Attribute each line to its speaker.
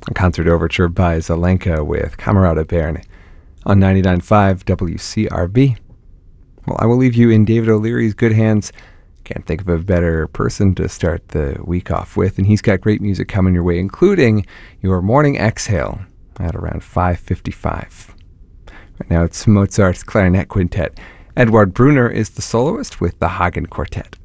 Speaker 1: A concert overture by Zelenka with Camerata Bern on 99.5 WCRB. Well, I will leave you in David O'Leary's good hands. Can't think of a better person to start the week off with, and he's got great music coming your way, including your morning exhale at around 5:55. Right now it's Mozart's Clarinet Quintet. Edward Brunner is the soloist with the Hagen Quartet.